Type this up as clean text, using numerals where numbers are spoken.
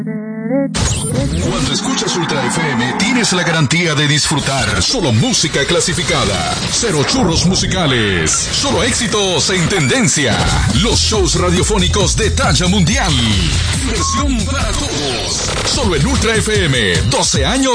Cuando escuchas Ultra FM, tienes la garantía de disfrutar solo música clasificada. Cero churros musicales. Solo éxitos en tendencia. Los shows radiofónicos de talla mundial. Diversión para todos. Solo en Ultra FM. 12 años